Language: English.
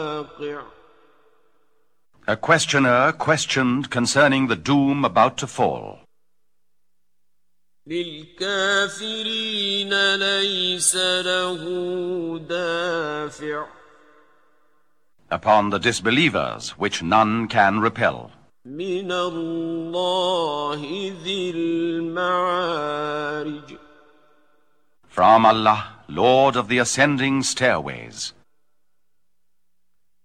A questioner questioned concerning the doom about to fall. للكافرين ليس له دافع. Upon the disbelievers, which none can repel. من الله ذي المعارج. From Allah, Lord of the ascending stairways.